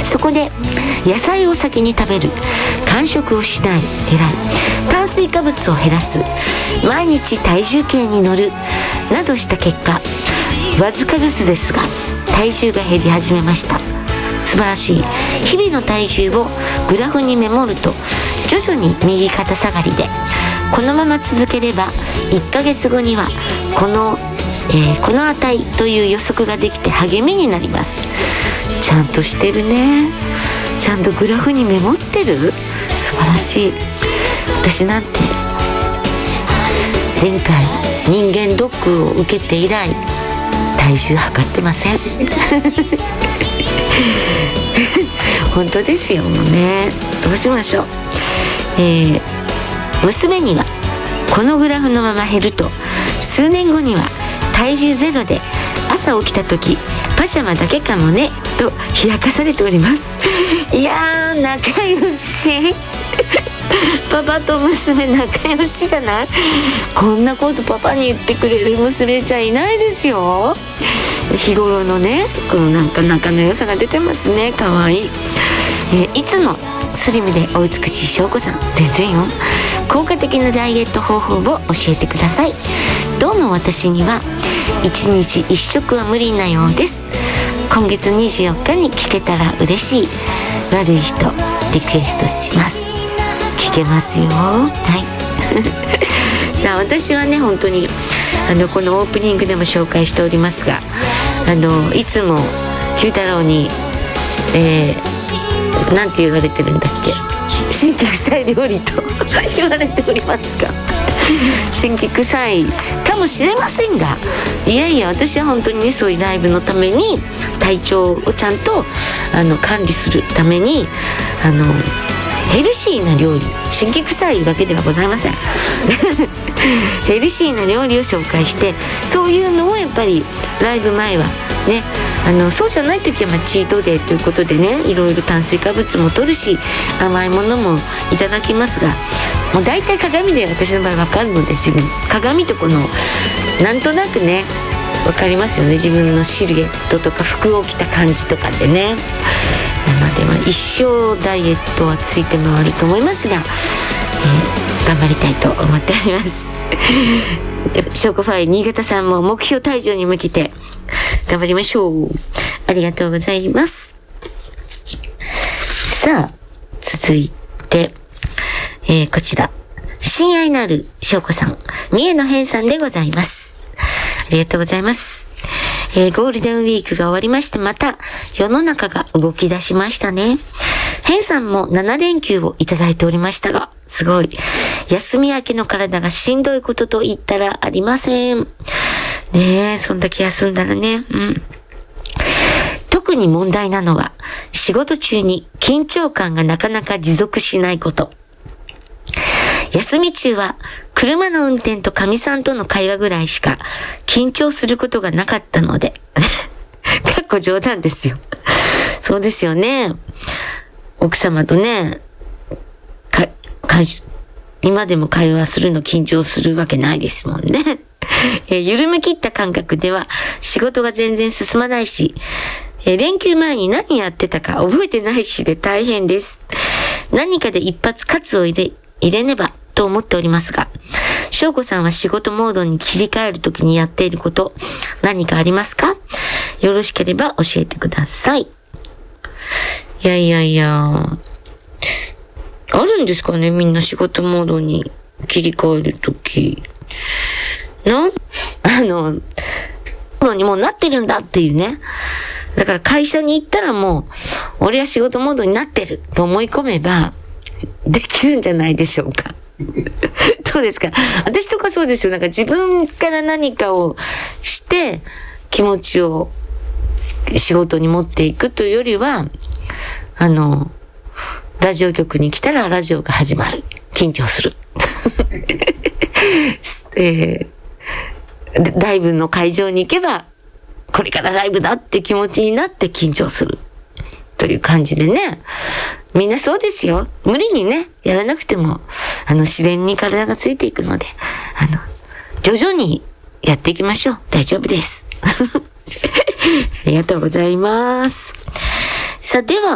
そこで野菜を先に食べる、間食をしない、偉い、炭水化物を減らす、毎日体重計に乗るなどした結果、わずかずつですが体重が減り始めました。素晴らしい。日々の体重をグラフにメモると徐々に右肩下がりで、このまま続ければ1ヶ月後にはこの値という予測ができて励みになります。ちゃんとしてるね。ちゃんとグラフにメモってる。素晴らしい。私なんて前回人間ドックを受けて以来体重測ってません本当ですよ。もうね、どうしましょう。娘にはこのグラフのまま減ると数年後には体重ゼロで朝起きた時パジャマだけかもねと冷やかされておりますいやー、仲良しパパと娘仲良しじゃない？こんなことパパに言ってくれる娘ちゃんいないですよ。日頃のね、このなんか仲の良さが出てますね。かわいい。いつもスリムでお美しい翔子さん、全然よ。効果的なダイエット方法を教えてください。どうも私には1日1食は無理なようです。今月24日に聞けたら嬉しい。悪い人リクエストします。聞けますよ。はいさあ、私はね、本当にこのオープニングでも紹介しておりますが、いつも九太郎になんて言われてるんだっけ、神経臭い料理と言われておりますが神経臭いかもしれませんが、いやいや、私は本当にね、そういうライブのために体調をちゃんと管理するためにヘルシーな料理、神経臭いわけではございませんヘルシーな料理を紹介して、そういうのをやっぱりライブ前はね、そうじゃない時はチートデーということでね、いろいろ炭水化物も取るし甘いものもいただきますが、もう大体鏡で私の場合分かるので、自分鏡とこのなんとなくね分かりますよね。自分のシルエットとか服を着た感じとかでね。なので一生ダイエットはついて回ると思いますが、頑張りたいと思っておりますショーコファイ新潟さんも目標体重に向けて頑張りましょう。ありがとうございます。さあ、続いて、こちら親愛なる翔子さん、三重の変さんでございます。ありがとうございます。ゴールデンウィークが終わりまして、また世の中が動き出しましたね。変さんも7連休をいただいておりましたが、すごい休み明けの体がしんどいことと言ったらありませんね。え、そんだけ休んだらね、特に問題なのは仕事中に緊張感がなかなか持続しないこと。休み中は車の運転とかみさんとの会話ぐらいしか緊張することがなかったのでかっこ冗談ですよ。そうですよね。奥様とね、今でも会話するの緊張するわけないですもんね緩め切った感覚では仕事が全然進まないし、連休前に何やってたか覚えてないしで大変です。何かで一発カツを入れねばと思っておりますが、翔子さんは仕事モードに切り替えるときにやっていること何かありますか？よろしければ教えてください。いやあるんですかね、みんな仕事モードに切り替えるとき。モードにもうなってるんだっていうね。だから会社に行ったらもう俺は仕事モードになってると思い込めばできるんじゃないでしょうかどうですか？私とかそうですよ。なんか自分から何かをして気持ちを仕事に持っていくというよりは、ラジオ局に来たらラジオが始まる。緊張する。ライブの会場に行けばこれからライブだって気持ちになって緊張するという感じでね。みんなそうですよ。無理にねやらなくても自然に体がついていくので、徐々にやっていきましょう。大丈夫ですありがとうございます。さあ、では